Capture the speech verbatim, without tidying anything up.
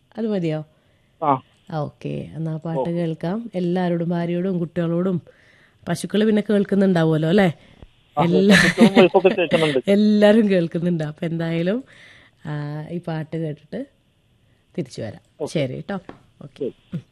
അത് മതിയോ? ആ ഓക്കെ, എന്നാ പാട്ട് കേൾക്കാം. എല്ലാവരോടും, ഭാര്യയോടും കുട്ടികളോടും. പശുക്കൾ പിന്നെ കേൾക്കുന്നുണ്ടാവുമല്ലോ അല്ലേ? ആ, എല്ലാ കുട്ടികളും വൈഫൊക്കെ കേൾക്കുന്നുണ്ട്. എല്ലാവരും കേൾക്കുന്നുണ്ട്. അപ്പം എന്തായാലും ആ, ഈ പാട്ട് കേട്ടിട്ട് തിരിച്ചു വരാം. ഓക്കെ ശരി കേട്ടോ. ഓക്കെ. ശരി.